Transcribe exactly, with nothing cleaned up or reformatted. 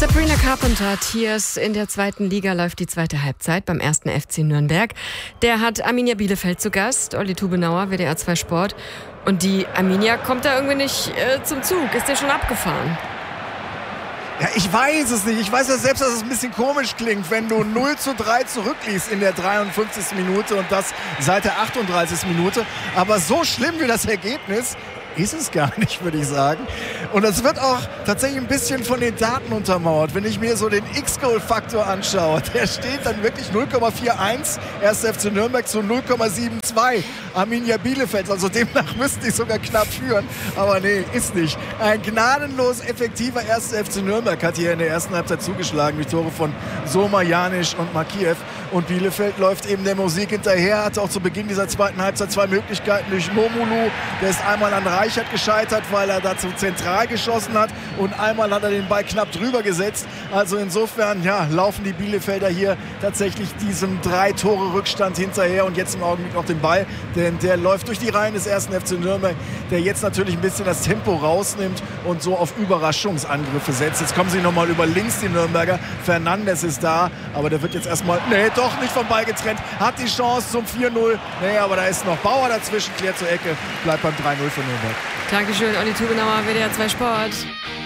Sabrina Carpenter, Tears. In der zweiten Liga läuft die zweite Halbzeit beim ersten F C Nürnberg. Der hat Arminia Bielefeld zu Gast. Olli Tubenauer, W D R zwei Sport. Und die Arminia kommt da irgendwie nicht äh, zum Zug. Ist der schon abgefahren? Ja, ich weiß es nicht. Ich weiß ja selbst, dass es ein bisschen komisch klingt, wenn du null zu drei zurückliegst in der dreiundfünfzigsten Minute und das seit der achtunddreißigsten Minute. Aber so schlimm wie das Ergebnis ist es gar nicht, würde ich sagen. Und das wird auch tatsächlich ein bisschen von den Daten untermauert. Wenn ich mir so den X-Goal-Faktor anschaue, der steht dann wirklich null Komma einundvierzig, erster F C Nürnberg zu null Komma zweiundsiebzig, Arminia Bielefeld. Also demnach müssten die sogar knapp führen. Aber nee, ist nicht. Ein gnadenlos effektiver erster F C Nürnberg hat hier in der ersten Halbzeit zugeschlagen, durch Tore von Soma, Janisch und Makiev. Und Bielefeld läuft eben der Musik hinterher, hat auch zu Beginn dieser zweiten Halbzeit zwei Möglichkeiten durch Momulu. Der ist einmal an Reichert gescheitert, weil er dazu zentral geschossen hat, und einmal hat er den Ball knapp drüber gesetzt. Also insofern ja, laufen die Bielefelder hier tatsächlich diesem drei Tore Rückstand hinterher und jetzt im Augenblick noch den Ball, denn der läuft durch die Reihen des ersten F C Nürnberg, der jetzt natürlich ein bisschen das Tempo rausnimmt und so auf Überraschungsangriffe setzt. Jetzt kommen sie nochmal über links, die Nürnberger. Fernandes ist da, aber der wird jetzt erstmal, nee, doch nicht vom Ball getrennt, hat die Chance zum vier null. Nee, aber da ist noch Bauer dazwischen, klärt zur Ecke, bleibt beim drei null für Nürnberg. Dankeschön, Olli Tubenauer, W D R zwei Sport.